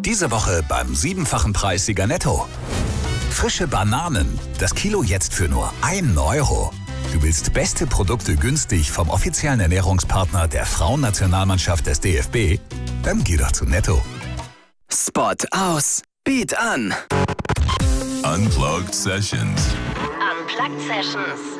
Diese Woche beim 7-fachen Preissieger Netto. Frische Bananen, das Kilo jetzt für nur 1 Euro. Du willst beste Produkte günstig vom offiziellen Ernährungspartner der Frauennationalmannschaft des DFB? Dann geh doch zu Netto. Spot aus. Beat an. Unplugged Sessions. Unplugged Sessions.